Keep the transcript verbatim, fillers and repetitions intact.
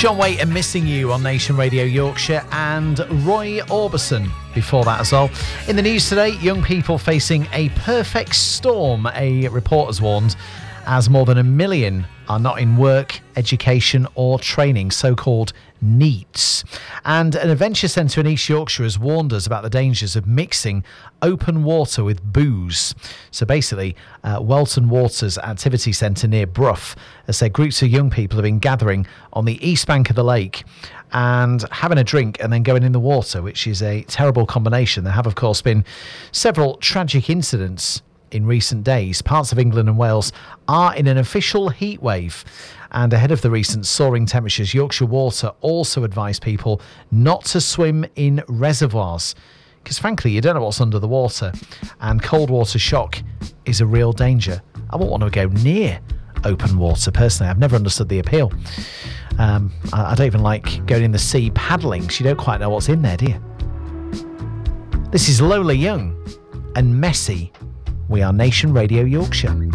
John Waite and Missing You on Nation Radio Yorkshire, and Roy Orbison before that as well. In the news today, young people facing a perfect storm, a report has warned, as more than a million are not in work, education or training, so-called NEETs. And an adventure centre in East Yorkshire has warned us about the dangers of mixing open water with booze. So basically, uh, Welton Waters Activity Centre near Brough has said groups of young people have been gathering on the east bank of the lake and having a drink and then going in the water, which is a terrible combination. There have, of course, been several tragic incidents in recent days. Parts of England and Wales are in an official heat wave. And ahead of the recent soaring temperatures, Yorkshire Water also advised people not to swim in reservoirs, because frankly, you don't know what's under the water, and cold water shock is a real danger. I wouldn't want to go near open water, personally. I've never understood the appeal. Um, I, I don't even like going in the sea paddling, because you don't quite know what's in there, do you? This is Lola Young and Messy. We are Nation Radio Yorkshire.